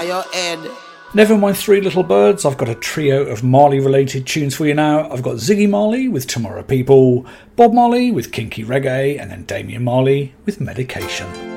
your head. Never mind Three Little Birds, I've got a trio of Marley-related tunes for you now. I've got Ziggy Marley with Tomorrow People, Bob Marley with Kinky Reggae, and then Damian Marley with Medication.